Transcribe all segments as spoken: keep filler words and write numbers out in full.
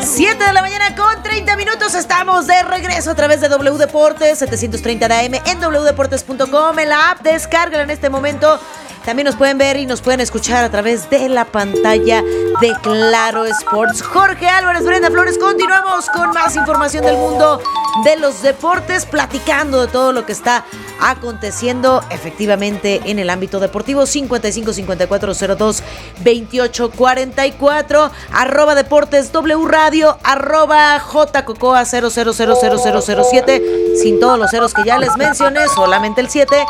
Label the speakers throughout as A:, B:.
A: siete de la mañana con treinta minutos. Estamos de regreso a través de W Deportes, setecientos treinta de A M en doble u deportes punto com. En la app, descárgala en este momento. También nos pueden ver y nos pueden escuchar a través de la pantalla de Claro Sports. Jorge Álvarez, Brenda Flores, continuamos con más información del mundo de los deportes, platicando de todo lo que está aconteciendo efectivamente en el ámbito deportivo. Cincuenta y cinco, cincuenta y cuatro, cero dos, veintiocho, cuarenta y cuatro, arroba deportes W Radio, arroba jcocoa cero cero cero cero cero cero siete, sin todos los ceros que ya les mencioné, solamente el siete,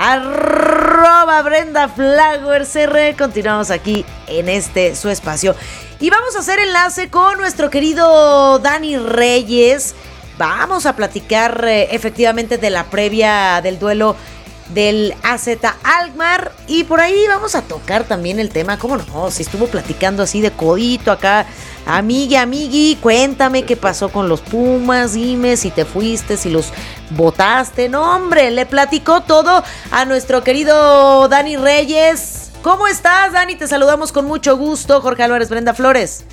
A: arroba Brenda Flowers R. Continuamos aquí en este su espacio y vamos a hacer enlace con nuestro querido Dani Reyes. Vamos a platicar eh, efectivamente de la previa del duelo del A Z Alkmaar y por ahí vamos a tocar también el tema, cómo no, si estuvo platicando así de codito acá, amigui, amigui, cuéntame qué pasó con los Pumas, dime si te fuiste, si los botaste, no hombre, le platicó todo a nuestro querido Dani Reyes. ¿Cómo estás, Dani? Te saludamos con mucho gusto, Jorge Álvarez, Brenda Flores.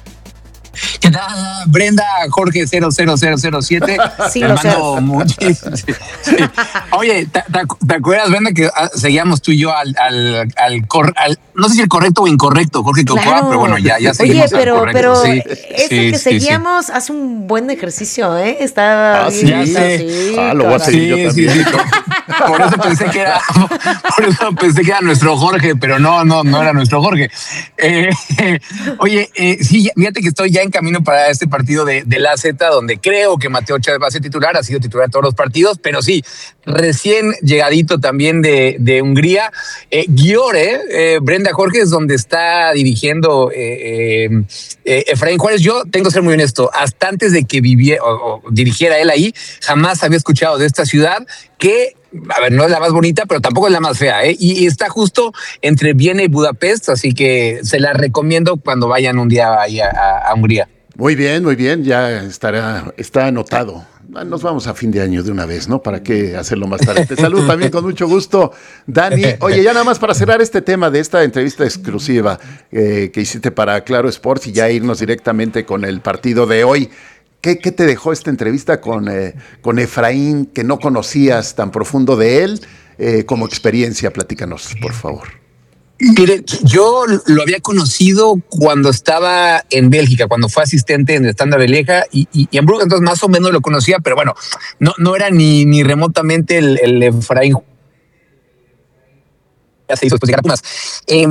B: ¿Qué tal, Brenda? Jorge cero cero cero cero siete.
A: Sí,
B: te
A: lo
B: mando muchísimo. Sí, sí. Oye, ¿te, te, ¿te acuerdas, Brenda, que seguíamos tú y yo al, al, al, cor, al no sé si el correcto o incorrecto, Jorge Cocoa,
A: claro.
B: Pero bueno, ya, ya seguimos.
A: Oye, pero,
B: al correcto.
A: pero
B: Sí,
A: ese
B: sí,
A: que
B: sí,
A: seguíamos sí. hace un buen ejercicio, ¿eh? Está
C: ah,
A: bien.
C: Sí,
A: Está,
B: sí.
A: sí,
C: ah, lo voy a seguir
B: sí,
C: yo también.
B: Sí, sí. Por eso pensé que era, por eso pensé que era nuestro Jorge, pero no, no, no era nuestro Jorge. Eh, oye, eh, sí, fíjate que estoy ya en camino para este partido de, de la Z, donde creo que Mateo Chávez va a ser titular, ha sido titular en todos los partidos, pero sí, recién llegadito también de, de Hungría. Eh, Győr, eh, Brenda Jorge, es donde está dirigiendo eh, eh, eh, Efraín Juárez. Yo tengo que ser muy honesto, hasta antes de que viviera o, o dirigiera él ahí, jamás había escuchado de esta ciudad que, a ver, no es la más bonita, pero tampoco es la más fea, ¿eh? Y, y está justo entre Viena y Budapest, así que se la recomiendo cuando vayan un día ahí a, a, a Hungría.
C: Muy bien, muy bien, ya estará, está anotado. Nos vamos a fin de año de una vez, ¿no? ¿Para qué hacerlo más tarde? Te saludo también con mucho gusto, Dani. Oye, ya nada más para cerrar este tema de esta entrevista exclusiva eh, que hiciste para Claro Sports y ya irnos directamente con el partido de hoy. ¿Qué, qué te dejó esta entrevista con, eh, con Efraín, que no conocías tan profundo de él, eh, como experiencia? Platícanos, por favor.
B: Mire, yo lo había conocido cuando estaba en Bélgica, cuando fue asistente en el Standard de Lieja y, y, y en Brugge, entonces más o menos lo conocía, pero bueno, no, no era ni, ni remotamente el, el Efraín. Ya se hizo después de Pumas. Eh,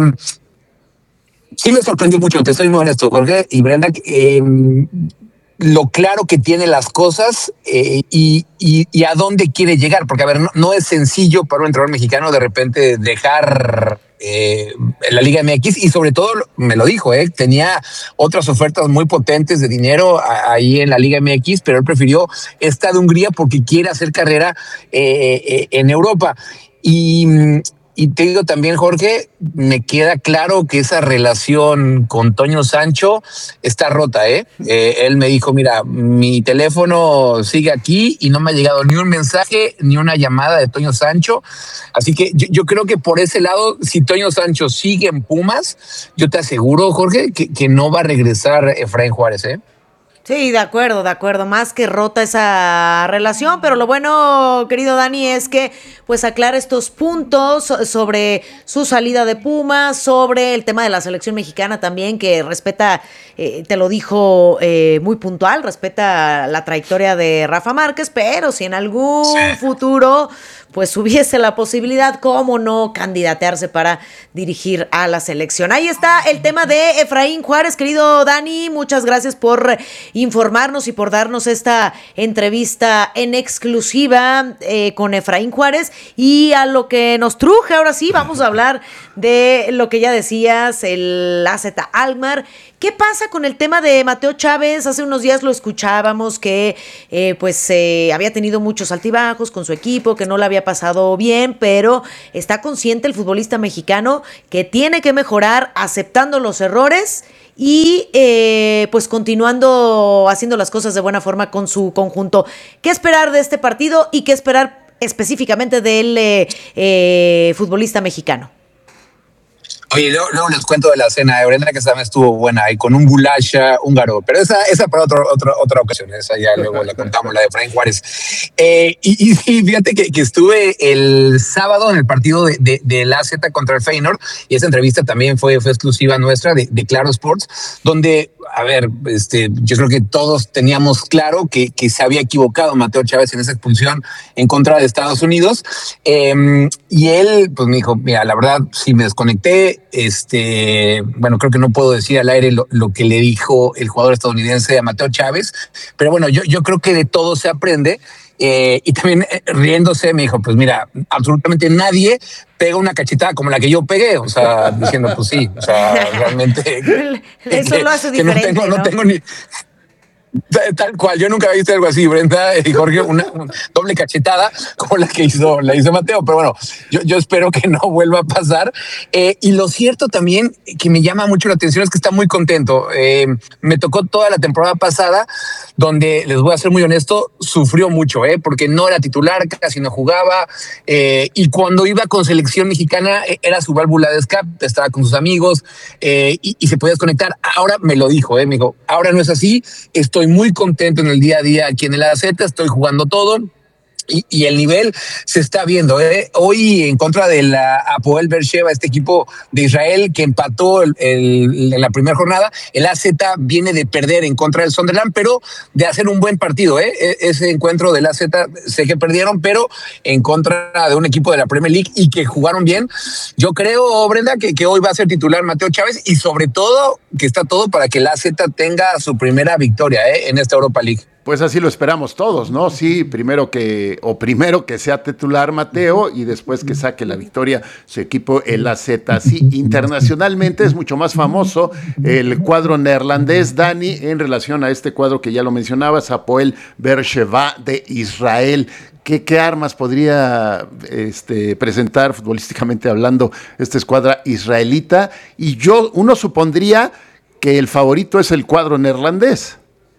B: sí me sorprendió mucho, te soy muy honesto, Jorge y Brenda, eh, lo claro que tiene las cosas eh, y, y, y a dónde quiere llegar, porque a ver, no, no es sencillo para un entrenador mexicano de repente dejar eh, la Liga M X y sobre todo, me lo dijo, eh, tenía otras ofertas muy potentes de dinero a, ahí en la Liga M X, pero él prefirió esta de Hungría porque quiere hacer carrera eh, eh, en Europa. Y... Y te digo también, Jorge, me queda claro que esa relación con Toño Sancho está rota, ¿eh? eh él me dijo, mira, mi teléfono sigue aquí y no me ha llegado ni un mensaje ni una llamada de Toño Sancho. Así que yo, yo creo que por ese lado, si Toño Sancho sigue en Pumas, yo te aseguro, Jorge, que, que no va a regresar Efraín Juárez, ¿eh?
A: Sí, de acuerdo, de acuerdo, más que rota esa relación, pero lo bueno, querido Dani, es que pues aclara estos puntos sobre su salida de Pumas, sobre el tema de la selección mexicana también, que respeta, eh, te lo dijo eh, muy puntual, respeta la trayectoria de Rafa Márquez, pero si en algún sí. futuro pues hubiese la posibilidad, cómo no candidatearse para dirigir a la selección. Ahí está el tema de Efraín Juárez, querido Dani, muchas gracias por informarnos y por darnos esta entrevista en exclusiva eh, con Efraín Juárez, y a lo que nos truje, ahora sí, vamos a hablar de lo que ya decías, el A Z Alkmaar. ¿Qué pasa con el tema de Mateo Chávez? Hace unos días lo escuchábamos que eh, pues eh, había tenido muchos altibajos con su equipo, que no le había pasado bien, pero está consciente el futbolista mexicano que tiene que mejorar aceptando los errores y eh, pues continuando haciendo las cosas de buena forma con su conjunto. ¿Qué esperar de este partido y qué esperar específicamente del eh, eh, futbolista mexicano?
B: Oye, luego, luego les cuento de la cena de Brenda, que también estuvo buena, y con un goulash húngaro, pero esa, esa para otro, otro, otra ocasión, esa ya luego la contamos, la de Frank Juárez. Eh, y, y sí, fíjate que, que estuve el sábado en el partido de, de, de la Z contra el Feyenoord, y esa entrevista también fue, fue exclusiva nuestra de, de Claro Sports, donde, a ver, este, yo creo que todos teníamos claro que, que se había equivocado Mateo Chávez en esa expulsión en contra de Estados Unidos, eh, y él pues me dijo, mira, la verdad, sí me desconecté. Este, bueno, creo que no puedo decir al aire lo, lo que le dijo el jugador estadounidense a Mateo Chávez, pero bueno, yo, yo creo que de todo se aprende. Eh, y también eh, riéndose me dijo, pues mira, absolutamente nadie pega una cachetada como la que yo pegué, o sea, diciendo, pues sí, o sea, realmente
A: eso
B: que,
A: lo hace
B: que
A: diferente,
B: no tengo,
A: ¿no?
B: no tengo ni... Tal cual, yo nunca había visto algo así, Brenda y Jorge, una, una doble cachetada como la que hizo, la hizo Mateo, pero bueno, yo, yo espero que no vuelva a pasar. Eh, y lo cierto también que me llama mucho la atención es que está muy contento. Eh, me tocó toda la temporada pasada, donde, les voy a ser muy honesto, sufrió mucho, eh, porque no era titular, casi no jugaba, eh, y cuando iba con selección mexicana era su válvula de escape, estaba con sus amigos eh, y, y se podía desconectar. Ahora me lo dijo, eh, me dijo, ahora no es así, estoy muy contento en el día a día aquí en el A Z, estoy jugando todo. Y, y el nivel se está viendo. ¿eh? Hoy en contra de la Hapoel Beersheva, este equipo de Israel que empató el, el, en la primera jornada, el A Z viene de perder en contra del Sunderland, pero de hacer un buen partido. ¿eh? Ese encuentro del A Z, sé que perdieron, pero en contra de un equipo de la Premier League y que jugaron bien. Yo creo, Brenda, que, que hoy va a ser titular Mateo Chávez y sobre todo que está todo para que el A Z tenga su primera victoria ¿eh? en esta Europa League.
C: Pues así lo esperamos todos, ¿no? Sí, primero que, o primero que sea titular Mateo y después que saque la victoria su equipo, el A Z. Sí, internacionalmente es mucho más famoso el cuadro neerlandés, Dani, en relación a este cuadro que ya lo mencionabas, Hapoel Beersheva de Israel. ¿Qué, qué armas podría este, presentar futbolísticamente hablando esta escuadra israelita? Y yo, uno supondría que el favorito es el cuadro neerlandés.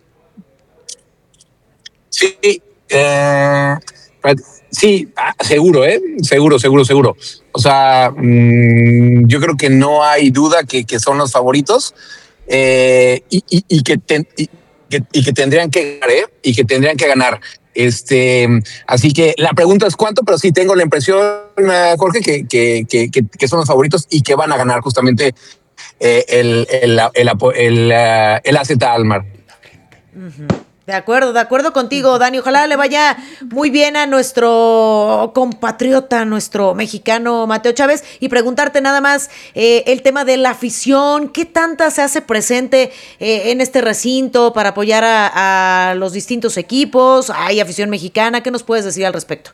B: Sí, eh, sí, seguro, ¿eh? Seguro, seguro, seguro. O sea, mmm, yo creo que no hay duda que, que son los favoritos eh, y, y, y, que ten, y, que, y que tendrían que ganar, ¿eh? Y que tendrían que ganar. Este, así que la pregunta es cuánto, pero sí tengo la impresión, Jorge, que, que, que, que, que son los favoritos y que van a ganar justamente eh, el, el, el, el, el, el A Z Alkmaar.
A: Uh-huh. De acuerdo, de acuerdo contigo, Dani. Ojalá le vaya muy bien a nuestro compatriota, nuestro mexicano Mateo Chávez. Y preguntarte nada más eh, el tema de la afición. ¿Qué tanta se hace presente eh, en este recinto para apoyar a, a los distintos equipos? ¿Hay afición mexicana? ¿Qué nos puedes decir al respecto?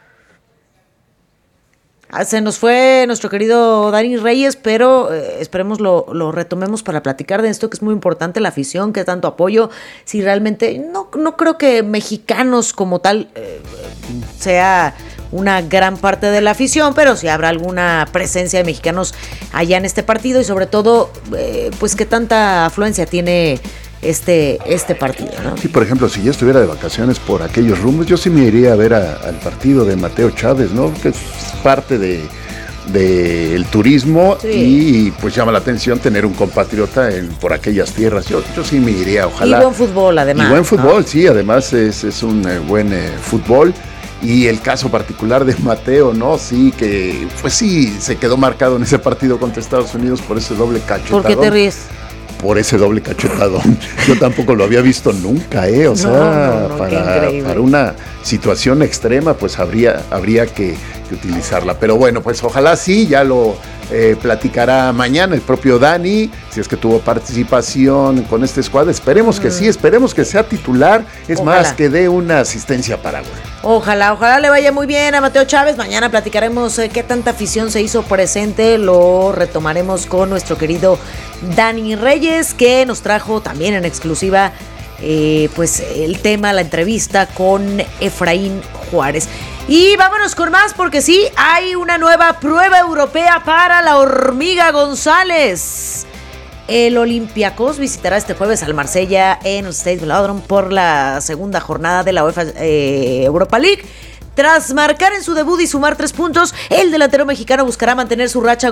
A: Se nos fue nuestro querido Dani Reyes, pero eh, esperemos lo, lo retomemos para platicar de esto que es muy importante, la afición, que tanto apoyo, si realmente, no, no creo que mexicanos como tal eh, sea una gran parte de la afición, pero sí habrá alguna presencia de mexicanos allá en este partido y sobre todo, eh, pues qué tanta afluencia tiene este, este partido, ¿no?
C: Sí, por ejemplo, si yo estuviera de vacaciones por aquellos rumbos, yo sí me iría a ver a, al partido de Mateo Chávez, ¿no? Que es parte de del turismo sí. Y pues llama la atención tener un compatriota en, por aquellas tierras. Yo, yo sí me iría, ojalá.
A: Y buen fútbol, además.
C: Y buen fútbol, ¿no? Sí, además es, es un eh, buen eh, fútbol. Y el caso particular de Mateo, ¿no? Sí, que pues sí, se quedó marcado en ese partido contra Estados Unidos por ese doble cachetadón.
A: ¿Por qué te ríes?
C: Por ese doble cachetadón. Yo tampoco lo había visto nunca, ¿eh? O no, sea,
A: no, no,
C: para, para una situación extrema, pues habría, habría que, que utilizarla. Pero bueno, pues ojalá sí, ya lo eh, platicará mañana el propio Dani, si es que tuvo participación con este squad. Esperemos mm. que sí, esperemos que sea titular. Es ojalá. Más, que dé una asistencia para Paraguay.
A: Ojalá, ojalá le vaya muy bien a Mateo Chávez. Mañana platicaremos eh, qué tanta afición se hizo presente. Lo retomaremos con nuestro querido Dani Reyes, que nos trajo también en exclusiva eh, pues el tema, la entrevista con Efraín Juárez. Y vámonos con más, porque sí, hay una nueva prueba europea para la Hormiga González. El Olympiacos visitará este jueves al Marsella en el Stade Velodrome por la segunda jornada de la UEFA eh, Europa League. Tras marcar en su debut y sumar tres puntos, el delantero mexicano buscará mantener su racha